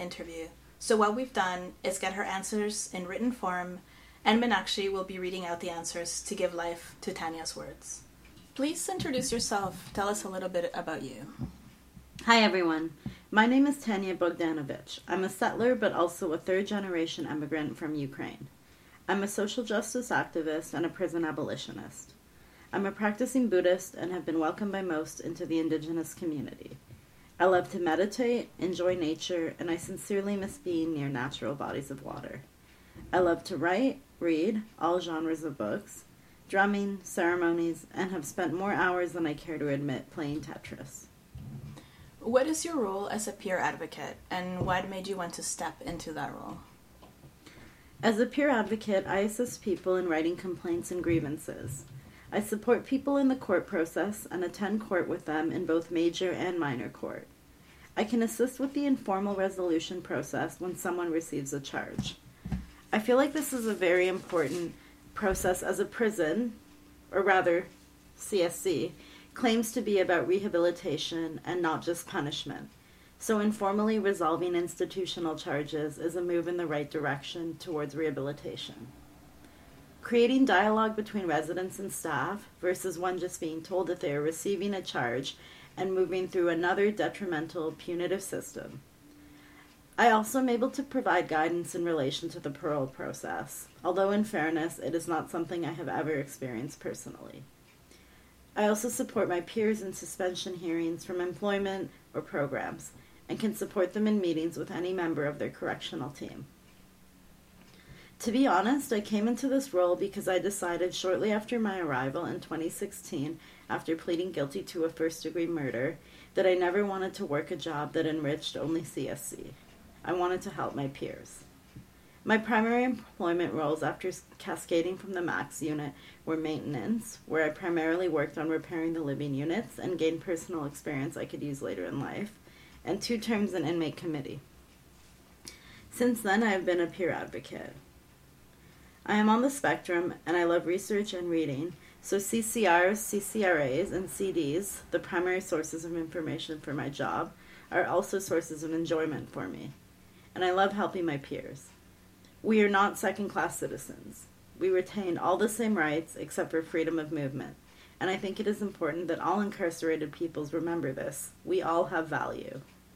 interview. So what we've done is get her answers in written form, and Meenakshi will be reading out the answers to give life to Tanya's words. Please introduce yourself. Tell us a little bit about you. Hi everyone. My name is Tanya Bogdanovich. I'm a settler but also a third-generation immigrant from Ukraine. I'm a social justice activist and a prison abolitionist. I'm a practicing Buddhist and have been welcomed by most into the indigenous community. I love to meditate, enjoy nature, and I sincerely miss being near natural bodies of water. I love to write, read, all genres of books, drumming, ceremonies, and have spent more hours than I care to admit playing Tetris. What is your role as a peer advocate, and what made you want to step into that role? As a peer advocate, I assist people in writing complaints and grievances. I support people in the court process and attend court with them in both major and minor court. I can assist with the informal resolution process when someone receives a charge. I feel like this is a very important process as a prison, or rather CSC, claims to be about rehabilitation and not just punishment. So informally resolving institutional charges is a move in the right direction towards rehabilitation. Creating dialogue between residents and staff versus one just being told that they are receiving a charge and moving through another detrimental, punitive system. I also am able to provide guidance in relation to the parole process, although in fairness, it is not something I have ever experienced personally. I also support my peers in suspension hearings from employment or programs, and can support them in meetings with any member of their correctional team. To be honest, I came into this role because I decided shortly after my arrival in 2016, after pleading guilty to a first-degree murder, that I never wanted to work a job that enriched only CSC. I wanted to help my peers. My primary employment roles after cascading from the MAX unit were maintenance, where I primarily worked on repairing the living units and gained personal experience I could use later in life, and 2 terms in inmate committee. Since then, I have been a peer advocate. I am on the spectrum, and I love research and reading, so CCRs, CCRAs, and CDs, the primary sources of information for my job, are also sources of enjoyment for me, and I love helping my peers. We are not second-class citizens. We retain all the same rights except for freedom of movement, and I think it is important that all incarcerated peoples remember this. We all have value.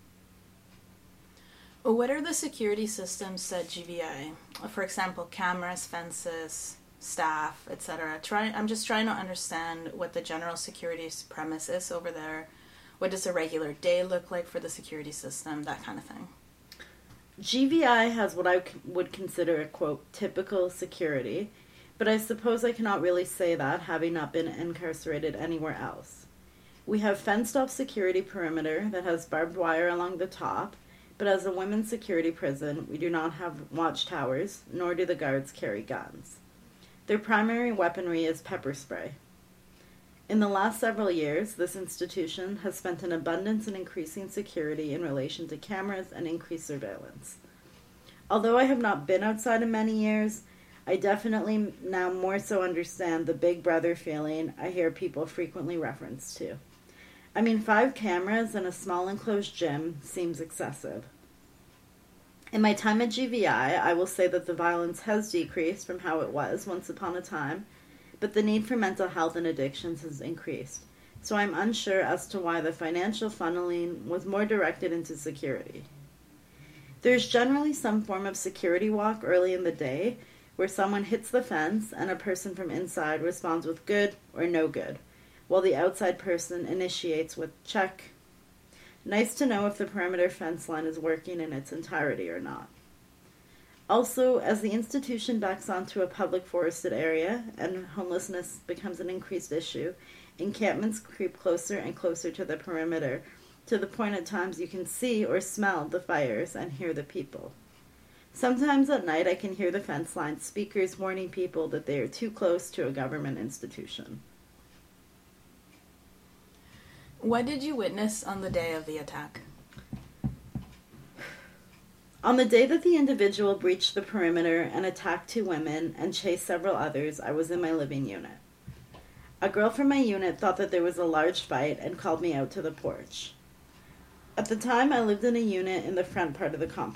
What are the security systems at GVI? For example, cameras, fences, staff, etc. I'm just trying to understand what the general security premise is over there. What does a regular day look like for the security system? That kind of thing. GVI has what I would consider a, quote, typical security, but I suppose I cannot really say that, having not been incarcerated anywhere else. We have fenced-off security perimeter that has barbed wire along the top, but as a women's security prison, we do not have watchtowers, nor do the guards carry guns. Their primary weaponry is pepper spray. In the last several years, this institution has spent an abundance in increasing security in relation to cameras and increased surveillance. Although I have not been outside in many years, I definitely now more so understand the big brother feeling I hear people frequently reference to. 5 cameras in a small enclosed gym seems excessive. In my time at GVI, I will say that the violence has decreased from how it was once upon a time, but the need for mental health and addictions has increased, so I'm unsure as to why the financial funneling was more directed into security. There's generally some form of security walk early in the day where someone hits the fence and a person from inside responds with good or no good, while the outside person initiates with check. Nice to know if the perimeter fence line is working in its entirety or not. Also, as the institution backs onto a public forested area and homelessness becomes an increased issue, encampments creep closer and closer to the perimeter, to the point at times you can see or smell the fires and hear the people. Sometimes at night I can hear the fence line speakers warning people that they are too close to a government institution. What did you witness on the day of the attack? On the day that the individual breached the perimeter and attacked 2 women and chased several others, I was in my living unit. A girl from my unit thought that there was a large fight and called me out to the porch. At the time, I lived in a unit in the front part of the complex.